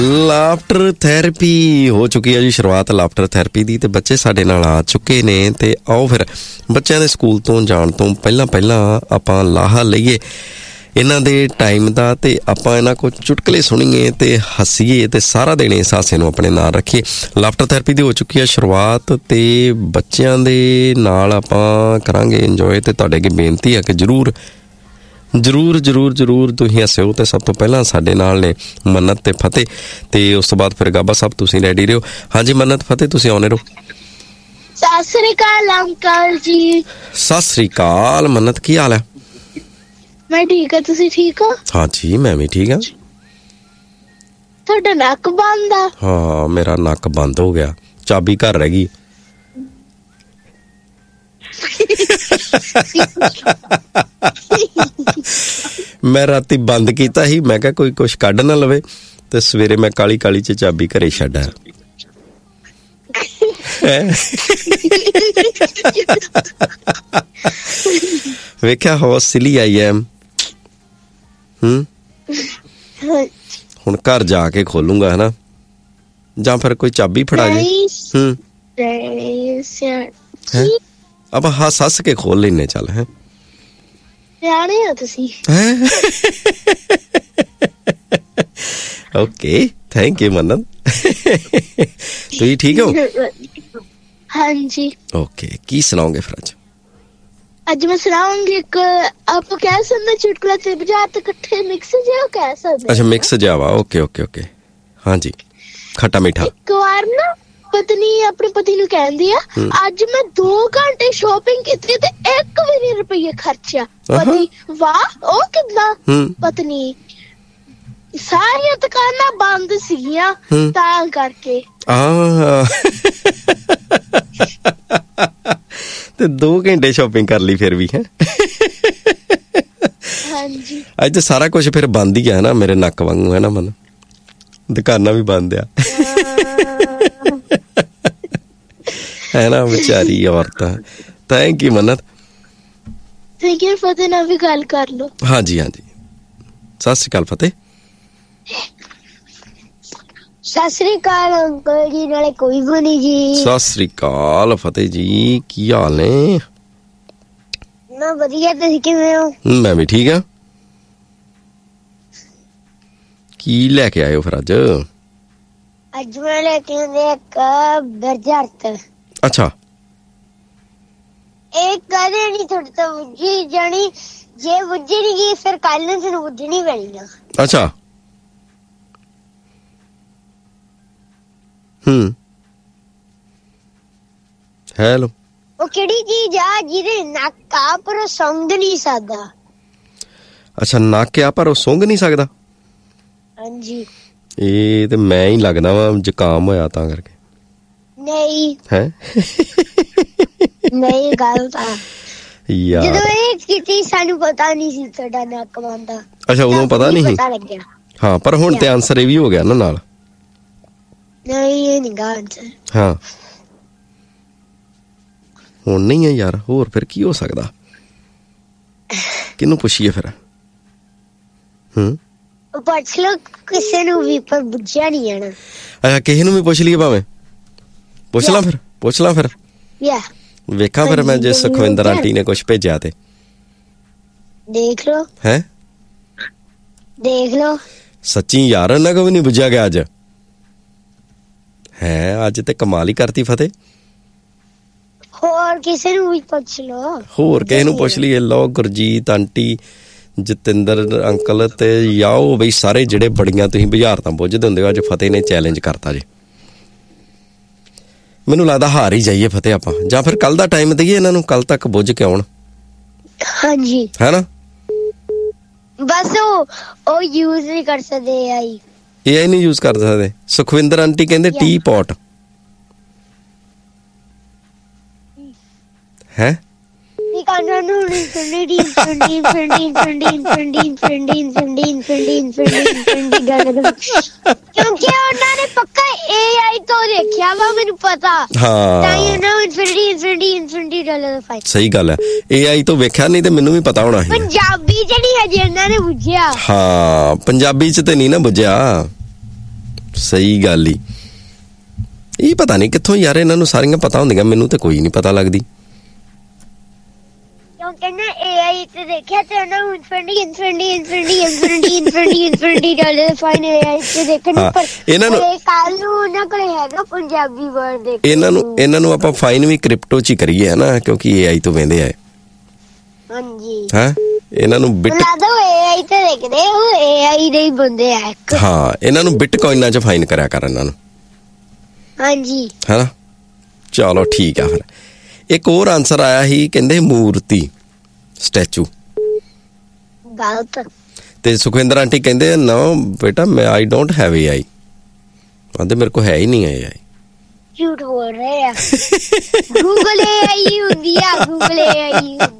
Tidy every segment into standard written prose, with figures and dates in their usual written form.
Laughter therapy ਹੋ ਚੁੱਕੀ ਹੈ ਜੀ ਸ਼ੁਰੂਆਤ ਲਾਫਟਰ ਥੈਰੇਪੀ ਦੀ, ਤੇ ਬੱਚੇ ਸਾਡੇ ਨਾਲ ਆ ਚੁੱਕੇ ਨੇ। ਤੇ ਆਓ ਫਿਰ ਬੱਚਿਆਂ ਦੇ ਸਕੂਲ ਤੋਂ ਜਾਣ ਤੋਂ ਪਹਿਲਾਂ ਆਪਾਂ ਲਾਹਾ ਲਈਏ ਇਹਨਾਂ ਦੇ ਟਾਈਮ ਦਾ, ਤੇ ਆਪਾਂ ਇਹਨਾਂ ਕੋਲ ਚੁਟਕਲੇ ਸੁਣੀਏ ਤੇ ਹੱਸੀਏ ਤੇ ਸਾਰਾ ਦਿਨ ਇਸ ਹਾਸੇ ਨੂੰ ਆਪਣੇ ਨਾਲ ਰੱਖੀਏ। ਲਾਫਟਰ ਥੈਰੇਪੀ ਦੀ ਹੋ ਚੁੱਕੀ ਹੈ ਸ਼ੁਰੂਆਤ, ਤੇ ਬੱਚਿਆਂ ਦੇ ਨਾਲ ਆਪਾਂ ਕਰਾਂਗੇ ਇੰਜੋਏ। ਤੇ ਤੁਹਾਡੇ ਅੱਗੇ ਬੇਨਤੀ ਹੈ ਕਿ ਜ਼ਰੂਰ ਤੁਸੀਂ ਹੱਸਿਓ। ਤੇ ਸਭ ਤੋਂ ਪਹਿਲਾਂ ਸਾਡੇ ਨਾਲ ਨੇ ਮੰਨਤ ਤੇ ਫਤਿਹ, ਤੇ ਉਸ ਤੋਂ ਬਾਅਦ ਫਿਰ ਗਾਬਾ ਸਾਹਿਬ ਤੁਸੀਂ ਰੈਡੀ ਰਹੋ। ਹਾਂਜੀ ਮੰਨਤ ਫਤਿਹ ਤੁਸੀਂ ਆਉਣੇ ਰਹੋ। ਸਤਿ ਸ੍ਰੀ ਅਕਾਲ ਅੰਕਲ ਜੀ। ਸਤਿ ਸ੍ਰੀ ਅਕਾਲ ਮੰਨਤ, ਕੀ ਹਾਲ ਹੈ? ਮੈਂ ਠੀਕ ਹਾਂ, ਤੁਸੀਂ ਠੀਕ ਹੋ? ਹਾਂ ਜੀ ਮੈਂ ਵੀ ਠੀਕ ਹਾਂ। ਤੁਹਾਡਾ ਨੱਕ ਬੰਦ ਆ? ਹਾਂ ਮੇਰਾ ਨੱਕ ਬੰਦ ਹੋ ਗਿਆ, ਚਾਬੀ ਘਰ ਰਹਿ ਗਈ। ਮੈਂ ਰਾਤੀ ਬੰਦ ਕੀਤਾ ਸੀ, ਮੈਂ ਕਿਹਾ ਕੋਈ ਕੁਛ ਕੱਢ ਨਾ ਲਵੇ, ਤੇ ਸਵੇਰੇ ਮੈਂ ਕਾਲੀ ਚ ਚਾਬੀ ਘਰੇ ਛੱਡ ਆਇਆ। ਵੇਖਿਆ ਹਾਊ ਸਿਲੀ ਆਈ ਐਮ। ਹੁਣ ਘਰ ਜਾ ਕੇ ਖੋਲੂੰਗਾ ਹਨਾ, ਜਾਂ ਫਿਰ ਕੋਈ ਚਾਬੀ ਫੜਾ ਜੇ। ਆਪਾਂ ਹੱਸ ਕੇ ਖੋਲ ਲੈਨੇ ਚੱਲ। ਹੈ ਸਿਆਣੇ ਹੋ ਤੁਸੀਂ। ਓਕੇ ਥੈਂਕ ਯੂ ਮੰਨਤ। ਤੁਸੀਂ ਠੀਕ ਹੋ? ਹਾਂਜੀ। ਓਕੇ ਕੀ ਸੁਣਾਓਗੇ ਫਿਰ ਅੱਜ ਮੈਂ ਸੁਣਾਉਂਗੀ ਇੱਕ, ਆਪਾਂ ਕਹਿ ਸਕਦੇ ਚੁਟਕਲਾ ਤੇ ਬਾਜ਼ਾਰ ਤੇ ਇਕੱਠੇ ਮਿਕਸ ਜਿਹਾ ਕਹਿ ਸਕਦੇ। ਅੱਛਾ ਮਿਕਸ ਜਿਹਾ ਵਾ। ਓਕੇ ਹਾਂਜੀ ਖੱਟਾ ਮਿੱਠਾ। ਇੱਕ ਵਾਰ ਨਾ ਪਤਨੀ ਆਪਣੇ ਪਤੀ ਨੂੰ ਕਹਿੰਦੀ ਆ, ਅੱਜ ਮੈਂ 2 ਘੰਟੇ ਸ਼ਾਪਿੰਗ ਕੀਤੀ ਤੇ 1 ਵੀ ਨਹੀਂ ਰੁਪਈਆ ਖਰਚਿਆ। ਪਤੀ ਵਾਹ ਉਹ ਕਿੱਦਾਂ? ਪਤਨੀ ਸਾਰੀਆਂ ਦੁਕਾਨਾਂ ਬੰਦ ਸੀਗੀਆਂ ਤਾਂ ਕਰਕੇ। ਤੇ 2 ਘੰਟੇ ਸ਼ਾਪਿੰਗ ਕਰ ਲਈ ਫਿਰ ਵੀ। ਹੈ ਹਾਂਜੀ ਅੱਜ ਤਾਂ ਸਾਰਾ ਕੁਛ ਫਿਰ ਬੰਦ ਹੀ ਆ ਨਾ, ਮੇਰੇ ਨੱਕ ਵਾਂਗੂ ਹੈ ਨਾ ਮਨ, ਦੁਕਾਨਾਂ ਵੀ ਬੰਦ ਆ। ਹੈ ਨਾ ਵਿਚਾਰੀ ਔਰਤ। Thank you Mannat. Thank you. ਫਤਿਹ ਨਾਲ ਵੀ ਗੱਲ ਕਰ ਲਓ। ਹਾਂਜੀ ਸਤਿ ਸ਼੍ਰੀ ਅਕਾਲ ਫਤਿਹ। ਸਤਿ ਸ੍ਰੀ ਅਕਾਲ ਅੰਕਲ ਜੀ, ਨਾਲੇ ਕੋਈ ਵੀ ਨਹੀਂ ਜੀ। ਸਤਿ ਸ੍ਰੀ ਅਕਾਲ ਫਤਿਹ ਜੀ, ਕੀ ਹਾਲ ਨੇ? ਮੈਂ ਵਧੀਆ, ਤੁਸੀਂ ਕਿਵੇਂ ਹੋ? ਮੈਂ ਵੀ ਠੀਕ ਆ। ਕੀ ਲੈ ਕੇ ਆਏ ਹੋ ਫਿਰ ਅੱਜ? ਅੱਜ ਮੈਂ ਲੈ ਕੇ ਆਉਂਦੇ ਇੱਕ ਬਰਜਰਤ। ਅੱਛਾ ਇਹ ਕਦੇ ਨਹੀਂ ਤੁਹਾਡੇ ਤੋਂ ਬੁੱਝੀ ਜਾਣੀ, ਜੇ ਬੁੱਝੀ ਨਹੀਂ ਗਈ ਫਿਰ ਕੱਲ ਨੂੰ ਤੁਹਾਨੂੰ ਬੁੱਝਣੀ ਪੈਣੀ ਆ। ਅੱਛਾ ਹੈਲੋ। ਉਹ ਕਿਹੜੀ ਚੀਜ਼ ਆ ਜਿਹਦੇ ਨੱਕ ਆ ਪਰ ਉਹ ਸੁੰਘ ਨਹੀਂ ਸਕਦਾ? ਅੱਛਾ ਨੱਕ ਆ ਪਰ ਉਹ ਸੁੰਘ ਨਹੀਂ ਸਕਦਾ। ਹਾਂਜੀ ਇਹ ਤੇ ਮੈਂ ਹੀ ਲੱਗਦਾ ਵਾ ਜ਼ੁਕਾਮ ਹੋਇਆ ਤਾਂ ਕਰਕੇ। ਨਹੀਂ ਹੈ ਨਹੀਂ ਗੱਲ ਤਾਂ ਯਾਰ ਜਦੋਂ ਇਹ ਕੀਤੀ ਸਾਨੂੰ ਪਤਾ ਨਹੀਂ ਸੀ ਤੁਹਾਡਾ ਨੱਕ ਬੰਦ ਆ। ਅੱਛਾ ਉਦੋਂ ਪਤਾ ਨਹੀਂ ਸੀ? ਪਤਾ ਲੱਗਿਆ। ਹਾਂ ਪਰ ਹੁਣ ਤੇ ਆਨਸਰ ਇਹ ਵੀ ਹੋ ਗਿਆ ਨਾ ਨਾਲ। ਨਹੀਂ ਇਹ ਨਹੀਂ ਗਾ ਆਨਸਰ। ਹਾਂ ਹੁਣ ਨਹੀਂ ਹੈ ਯਾਰ, ਹੋਰ ਫਿਰ ਕੀ ਹੋ ਸਕਦਾ? ਕਿਹਨੂੰ ਪੁੱਛੀਏ ਫਿਰ? ਪੁੱਛ ਲਓ ਕਿਸੇ ਨੂੰ ਵੀ, ਪਰ ਬੁੱਝਿਆ ਨਹੀਂ ਜਾਣਾ। ਅੱਛਾ ਕਿਸੇ ਨੂੰ ਵੀ ਪੁੱਛ ਲਈਏ ਭਾਵੇਂ? ਪੁੱਛ ਲਾਂ ਫਿਰ ਵੇਖਾਂ ਫਿਰ ਮੈਂ ਜੇ ਸੁਖਵਿੰਦਰ ਆਂਟੀ ਨੇ ਕੁਛ ਭੇਜਿਆ ਤੇ ਦੇਖ ਲਓ। ਹੈ ਦੇਖ ਲਓ ਸੱਚੀ ਯਾਰ, ਇਹਨਾਂ ਕੋ ਵੀ ਨਹੀਂ ਬੁੱਝਿਆ ਗਿਆ ਅੱਜ। ਹੈ ਅੱਜ ਤੇ ਕਮਾਲ ਹੀ ਕਰਤੀ ਫਤਿਹ। ਹੋਰ ਕਿਸੇ ਨੂੰ ਵੀ ਪੁੱਛ ਲਓ। ਹੋਰ ਕਿਸੇ ਨੂੰ ਪੁੱਛ ਲਈਏ। ਲਓ ਗੁਰਜੀਤ ਆਂਟੀ, ਜਤਿੰਦਰ ਅੰਕਲ ਤੇ ਯਾਓ ਬਈ ਸਾਰੇ ਜਿਹੜੇ ਬੜੀਆਂ ਤੁਸੀਂ ਬੁਝਾਰਤਾਂ ਬੁੱਝਦੇ ਹੁੰਦੇ ਹੋ, ਅੱਜ ਫਤਿਹ ਨੇ ਚੈਲੰਜ ਕਰਤਾ ਜੀ। ਮੈਨੂੰ ਲੱਗਦਾ ਹਾਰ ਹੀ ਜਾਈਏ ਫਤਿਹ ਆਪਾਂ, ਜਾਂ ਫਿਰ ਕੱਲ ਦਾ ਟਾਈਮ ਦਈਏ ਇਹਨਾਂ ਨੂੰ, ਕੱਲ ਤੱਕ ਬੁੱਝ ਕੇ ਆਉਣ। ਹਾਂਜੀ ਹੈ ਨਾ ਬਸ ਉਹ ਯੂਜ਼ ਨਹੀਂ ਕਰ ਸਕਦੇ। AI ਨਹੀਂ ਯੂਜ਼ ਕਰ ਸਕਦੇ। ਸੁਖਵਿੰਦਰ ਆਂਟੀ ਕਹਿੰਦੇ ਟੀ ਪੋਟ ਹੈ। ਕਿਉਂਕਿ ਉਹਨਾਂ ਨੇ ਪੱਕਾ AI ਤੋਂ ਦੇਖਿਆ ਵਾ, ਮੈਨੂੰ ਪਤਾ। ਸਹੀ ਗੱਲ ਹੈ, AI ਤੋਂ ਵੇਖਿਆ, ਨਹੀਂ ਤੇ ਮੈਨੂੰ ਵੀ ਪਤਾ ਹੋਣਾ ਸੀ। ਪੰਜਾਬੀ ਚ ਨਹੀਂ ਹਜੇ ਇਹਨਾਂ ਨੇ ਬੁੱਝਿਆ। ਹਾਂ ਪੰਜਾਬੀ ਚ ਤੇ ਨਹੀਂ ਨਾ ਬੁੱਝਿਆ। ਸਹੀ ਗੱਲ ਹੀ। ਇਹ ਪਤਾ ਨਹੀਂ ਕਿੱਥੋਂ ਯਾਰ ਇਹਨਾਂ ਨੂੰ ਸਾਰੀਆਂ ਪਤਾ ਹੁੰਦੀਆਂ, ਮੈਨੂੰ ਤੇ ਕੋਈ ਨਹੀਂ ਪਤਾ ਲੱਗਦੀ। ਕਿਉਂਕਿ ਨਾ AI ਤੇ ਦੇਖਿਆ ਤੇ ਉਹਨਾਂ ਨੂੰ ਇਨਫਿਨਿਟੀ ਡਾਲਰ ਫਾਈਨ AI ਤੇ ਦੇਖਣ ਪਰ ਇਹਨਾਂ ਨੂੰ ਕੱਲ ਨੂੰ ਉਹਨਾਂ ਕੋਲ ਹੈਗਾ ਪੰਜਾਬੀ ਵਰਡ ਦੇਖ। ਇਹਨਾਂ ਨੂੰ ਆਪਾਂ ਫਾਈਨ ਵੀ ਕ੍ਰਿਪਟੋ ਚ ਹੀ ਕਰੀਏ ਹੈ ਨਾ, ਕਿਉਂਕਿ AI ਤੋਂ ਵਹਿੰਦੇ ਆਏ। ਹਾਂਜੀ ਹਾਂ, ਇਹਨਾਂ ਨੂੰ AI ਤੇ ਦੇਖਦੇ ਉਹ AI ਦੇ ਹੀ ਬੰਦੇ ਆ। ਹਾਂ, ਇਹਨਾਂ ਨੂੰ ਬਿਟਕੋਇਨਾਂ ਚ ਫਾਈਨ ਕਰਿਆ ਕਰ ਇਹਨਾਂ ਨੂੰ। ਹਾਂਜੀ ਹੈ, ਚਲੋ ਠੀਕ ਆ। ਫਿਰ ਇੱਕ ਹੋਰ ਆਨਸਰ ਆਇਆ ਸੀ, ਕਹਿੰਦੇ ਮੂਰਤੀ ਸਟੈਚੂ ਗਲਤ। ਤੇ ਸੁਖਵਿੰਦਰ ਆਂਟੀ ਕਹਿੰਦੇ ਨਾ ਬੇਟਾ ਮੈਂ ਆਈ ਡੋਂਟ ਹੈਵ AI, ਕਹਿੰਦੇ ਮੇਰੇ ਕੋਲ ਹੈ ਹੀ ਨਹੀਂ AI। ਝੂਠ ਬੋਲ ਰਹੇ ਆ। ਗੂਗਲ AI ਹੁੰਦੀ ਆ, ਗੂਗਲ AI ਹੁੰਦੀ ਆ।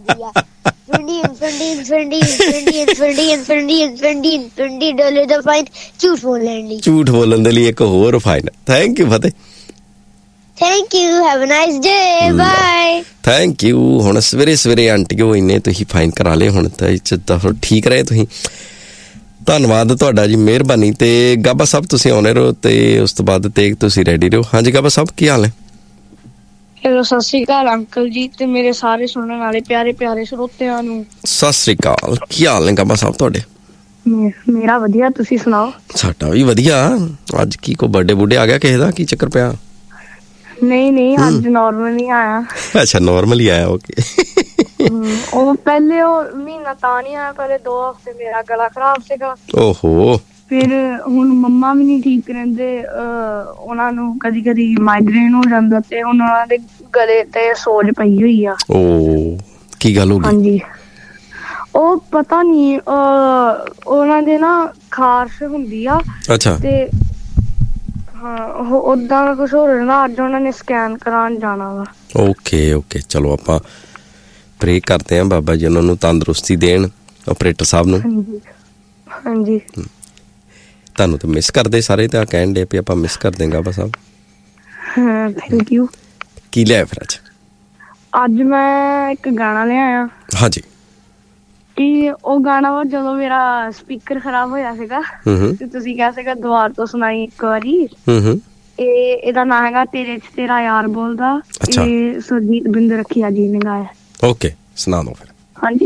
ਡਾਲਰ ਦਾ ਫਾਈਨ ਝੂਠ ਬੋਲਣ ਦੇ ਲਈ ਇੱਕ ਹੋਰ fine. Thank you Fateh. Thank you, have a nice day, bye. Thank you. ਹੁਣ ਸਵੇਰੇ ਸਵੇਰੇ ਆਂਟੀਓ ਇੰਨੇ ਤੁਸੀਂ ਫਾਈਨ ਕਰਾ ਲਏ, ਹੁਣ ਤਾਂ ਠੀਕ ਰਹੇ ਤੁਸੀਂ। ਧੰਨਵਾਦ ਤੁਹਾਡਾ ਜੀ, ਮਿਹਰਬਾਨੀ। ਤੇ ਗਾਬਾ ਸਾਹਿਬ ਤੁਸੀਂ ਆਉਣੇ ਰਹੋ ਤੇ ਉਸ ਤੋਂ ਬਾਅਦ ਤੇ ਤੁਸੀਂ ਰੈਡੀ ਰਹੋ। ਹਾਂਜੀ ਗਾਬਾ ਸਾਹਿਬ ਕੀ ਹਾਲ ਹੈ? ਹੈਲੋ, ਸਤਿ ਸ੍ਰੀ ਅਕਾਲ ਅੰਕਲ ਜੀ ਤੇ ਮੇਰੇ ਸਾਰੇ ਸੁਣਨ ਵਾਲੇ ਪਿਆਰੇ ਪਿਆਰੇ ਸਰੋਤਿਆਂ ਨੂੰ ਸਤਿ ਸ੍ਰੀ ਅਕਾਲ। ਕੀ ਹਾਲ ਨੇ ਗਾਬਾ ਸਾਹਿਬ ਤੁਹਾਡੇ? ਮੇਰਾ ਵਧੀਆ, ਤੁਸੀਂ ਸੁਣਾਓ? ਸਾਡਾ ਵੀ ਵਧੀਆ। ਅੱਜ ਕੀ ਕੋਈ ਬਰਥਡੇ ਬੁੱਢੇ ਆ ਗਿਆ ਕਿਸੇ ਦਾ? ਕੀ ਚੱਕਰ ਪਿਆ? ਨਹੀਂ ਅੱਜ ਨਾਰਮਲ ਹੀ ਆਇਆ। ਅੱਛਾ, ਨਾਰਮਲ ਹੀ ਆਇਆ, ਓਕੇ। ਉਹ ਪਹਿਲੇ ਉਹ ਮਹੀਨਾ ਤਾਂ ਨਹੀਂ ਆਇਆ, ਪਹਿਲੇ 2 ਹਫ਼ਤੇ ਮੇਰਾ ਗਲਾ ਖਰਾਬ ਸੀਗਾ। ਓਹੋ। ਫਿਰ ਹੁਣ ਮੰਮਾ ਵੀ ਨਹੀਂ ਠੀਕ ਰਹਿੰਦੇ, ਉਹਨਾਂ ਨੂੰ ਕਦੀ ਕਦੀ ਮਾਈਗ੍ਰੇਨ ਹੋ ਜਾਂਦਾ ਤੇ ਹੁਣ ਉਹਨਾਂ ਦੇ ਗਲੇ ਤੇ ਸੋਜ ਪਈ ਹੋਈ ਆ। ਓ ਕੀ ਗੱਲ ਹੋ ਗਈ? ਹਾਂਜੀ, ਉਹ ਪਤਾ ਨੀ ਉਹਨਾਂ ਦੇ ਨਾ ਖਾਰਸ਼ ਹੁੰਦੀ ਆ। ਅੱਛਾ। ਤੇ ਹਾਂ, ਉਹ ਓਦਾਂ ਦਾ ਕੁਛ ਹੋ ਰਿਹਾ। ਅੱਜ ਉਹਨਾਂ ਨੇ ਸਕੈਨ ਕਰਾਉਣ ਜਾਣਾ ਵਾ। ਓਕੇ ਚਲੋ ਆਪਾਂ ਪ੍ਰੇ ਕਰਦੇ ਹਾਂ, ਬਾਬਾ ਜੀ ਉਹਨਾਂ ਨੂੰ ਤੰਦਰੁਸਤੀ ਦੇਣ, ਆਪਰੇਟਰ ਸਾਹਿਬ ਨੂੰ। ਹਾਂਜੀ। ਤੁਹਾਨੂੰ ਤਾਂ ਮਿਸ ਕਰਦੇ ਸਾਰੇ, ਤਾਂ ਕਹਿਣ ਡੇ ਵੀ ਆਪਾਂ ਮਿਸ ਕਰਦੇ ਹਾਂ ਬਾਬਾ ਸਾਹਿਬ। ਹਾਂ, ਥੈਂਕ ਯੂ। ਕੀ ਲਿਆ ਫਿਰ ਅੱਜ ਮੈਂ ਇੱਕ ਗਾਣਾ ਲਿਆਇਆ। ਹਾਂਜੀ। ਕਿ ਉਹ ਗਾਣਾ ਵਾ ਜਦੋਂ ਮੇਰਾ ਸਪੀਕਰ ਖਰਾਬ ਹੋਇਆ ਸੀਗਾ ਤੇ ਤੁਸੀਂ ਕਿਹਾ ਸੀਗਾ ਦੁਬਾਰਾ ਤੋਂ ਸੁਣਾਈ ਇੱਕ ਵਾਰੀ। ਇਹਦਾ ਨਾਂ ਹੈਗਾ ਤੇਰੇ ਚ ਤੇਰਾ ਯਾਰ ਬੋਲਦਾ। ਇਹ ਸੁਰਜੀਤ ਬਿੰਦ ਰੱਖਿਆ ਜੀ ਨੇ ਗਾਇਆ। ਓਕੇ, ਸੁਣਾ ਦੋ ਫਿਰ। ਹਾਂਜੀ।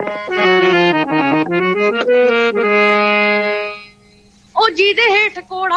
ਉਹ ਜਿਹਦੇ ਹੇਠ ਕੋੜਾ